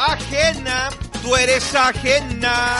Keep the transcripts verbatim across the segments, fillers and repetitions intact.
Ajena, tú eres ajena.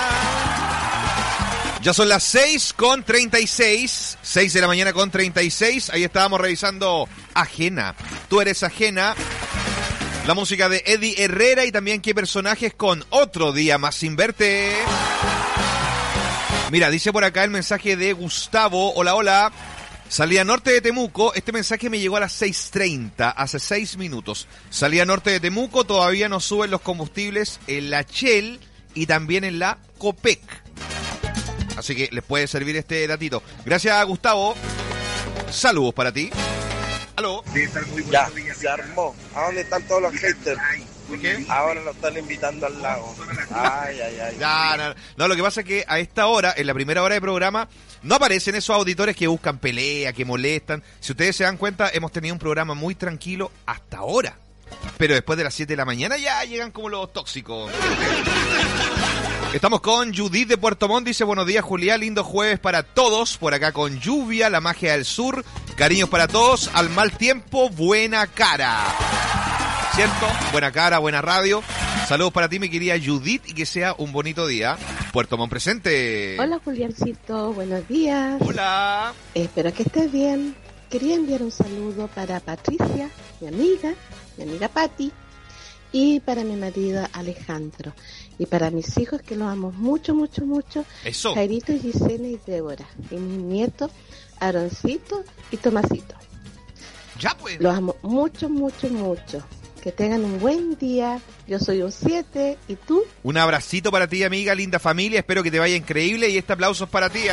Ya son las seis con treinta y seis, seis de la mañana con treinta y seis. Ahí estábamos revisando Ajena, tú eres ajena. La música de Eddie Herrera y también qué personajes con Otro Día Más Sin Verte. Mira, dice por acá el mensaje de Gustavo. Hola, hola. Salida norte de Temuco. Este mensaje me llegó a las seis treinta, hace seis minutos. Salida norte de Temuco, todavía no suben los combustibles en la Shell y también en la Copec. Así que les puede servir este datito. Gracias, Gustavo. Saludos para ti. ¿Aló? Ya, se armó. ¿A dónde están todos los haters? ¿Por qué? Ahora lo están invitando al lago. Ay, ay, ay. Ya, no, no, lo que pasa es que a esta hora, en la primera hora de programa, no aparecen esos auditores que buscan pelea, que molestan. Si ustedes se dan cuenta, hemos tenido un programa muy tranquilo hasta ahora. Pero después de las siete de la mañana ya llegan como los tóxicos. Estamos con Judith de Puerto Montt, dice buenos días Julián, lindo jueves para todos, por acá con lluvia, la magia del sur, cariños para todos, al mal tiempo, buena cara. ¿Cierto? Buena cara, buena radio. Saludos para ti, mi querida Judith, y que sea un bonito día. Puerto Montt presente. Hola Juliancito, buenos días. Hola. Espero que estés bien. Quería enviar un saludo para Patricia, mi amiga, mi amiga Patti, y para mi marido Alejandro. Y para mis hijos, que los amo mucho, mucho, mucho. Eso. Jairito, Gisena y Débora. Y mis nietos, Aaroncito y Tomasito. Ya pues. Los amo mucho, mucho, mucho. Que tengan un buen día. Yo soy un siete. ¿Y tú? Un abracito para ti, amiga, linda familia. Espero que te vaya increíble. Y este aplauso es para ti,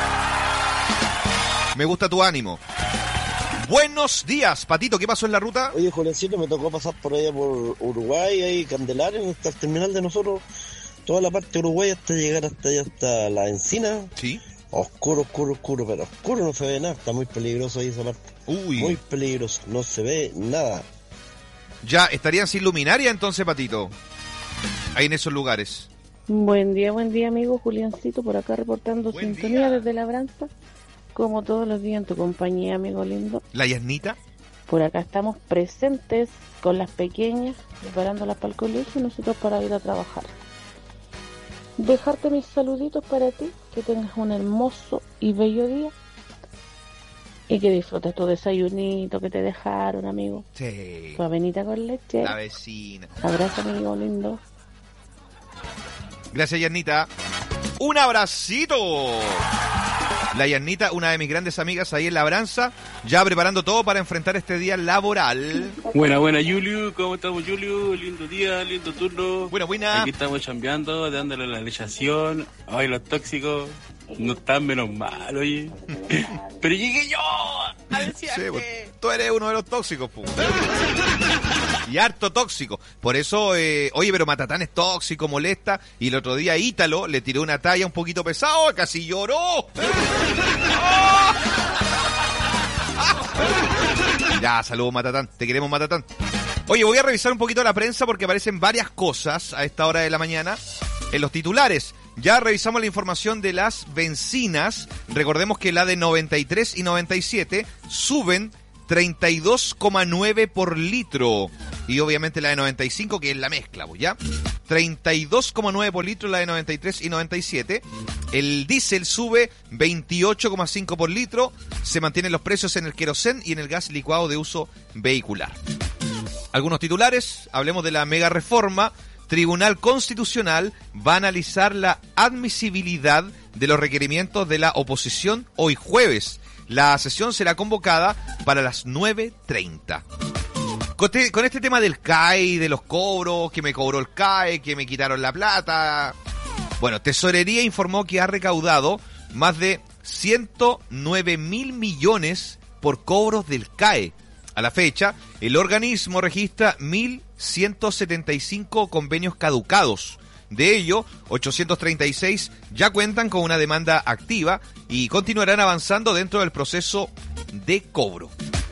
¿ah? Me gusta tu ánimo. Buenos días, Patito, ¿qué pasó en la ruta? Oye, Julencito, me tocó pasar por allá por Uruguay, ahí Candelaria, hasta el terminal de nosotros, toda la parte de Uruguay hasta llegar hasta allá, hasta la Encina. Sí. Oscuro, oscuro, oscuro, pero oscuro no se ve nada, está muy peligroso ahí esa parte. Uy. Muy peligroso, no se ve nada. Ya, estarían sin luminaria entonces, Patito, ahí en esos lugares. Buen día, buen día, amigo Juliancito, por acá reportando Buen sintonía día. desde Labranza. Como todos los días en tu compañía, amigo lindo. ¿La Yasnita? Por acá estamos presentes con las pequeñas, preparándolas para el colegio y nosotros para ir a trabajar. Dejarte mis saluditos para ti, que tengas un hermoso y bello día y que disfrutes tu desayunito que te dejaron, amigo. Sí. Tu avenita con leche. La vecina. Abrazo, amigo lindo. Gracias, Yasnita. ¡Un abracito! La Yasnita, una de mis grandes amigas ahí en Labranza, ya preparando todo para enfrentar este día laboral. Buena, buena, Julio. ¿Cómo estamos, Julio? Lindo día, lindo turno. Buena, buena. Aquí estamos chambeando, dándole la lechación. Ay, los tóxicos no están menos mal, oye. Pero llegué yo a decirte. Sí, pues, tú eres uno de los tóxicos, puta. Y harto tóxico. Por eso, eh, oye, pero Matatán es tóxico, molesta. Y el otro día Ítalo le tiró una talla un poquito pesado, casi lloró. Ya, saludos, Matatán. Te queremos, Matatán. Oye, voy a revisar un poquito la prensa porque aparecen varias cosas a esta hora de la mañana en los titulares. Ya revisamos la información de las bencinas. Recordemos que la de noventa y tres y noventa y siete suben treinta y dos coma nueve por litro. Y obviamente la de noventa y cinco, que es la mezcla, ¿ya? treinta y dos coma nueve por litro la de noventa y tres y noventa y siete. El diésel sube veintiocho coma cinco por litro. Se mantienen los precios en el querosén y en el gas licuado de uso vehicular. Algunos titulares. Hablemos de la mega reforma. Tribunal Constitucional va a analizar la admisibilidad de los requerimientos de la oposición hoy jueves. La sesión será convocada para las nueve treinta. Con este, con este tema del C A E, de los cobros, que me cobró el C A E, que me quitaron la plata. Bueno, Tesorería informó que ha recaudado más de ciento nueve mil millones por cobros del C A E. A la fecha, el organismo registra mil ciento setenta y cinco convenios caducados. De ello, ochocientos treinta y seis ya cuentan con una demanda activa y continuarán avanzando dentro del proceso de cobro.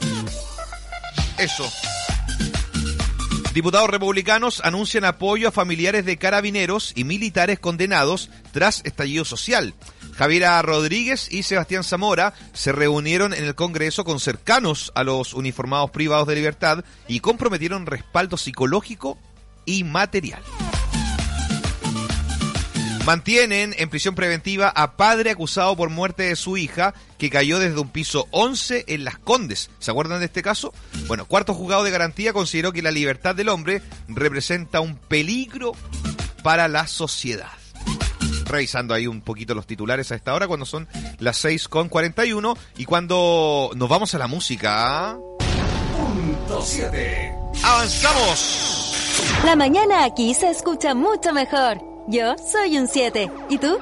Eso. Diputados republicanos anuncian apoyo a familiares de carabineros y militares condenados tras estallido social. Javiera Rodríguez y Sebastián Zamora se reunieron en el Congreso con cercanos a los uniformados privados de libertad y comprometieron respaldo psicológico y material. Mantienen en prisión preventiva a padre acusado por muerte de su hija que cayó desde un piso once en Las Condes. ¿Se acuerdan de este caso? Bueno, cuarto juzgado de garantía consideró que la libertad del hombre representa un peligro para la sociedad. Revisando ahí un poquito los titulares a esta hora cuando son las seis con cuarenta y uno y cuando nos vamos a la música. Punto siete. ¡Avanzamos! La mañana aquí se escucha mucho mejor. Yo soy un siete. ¿Y tú?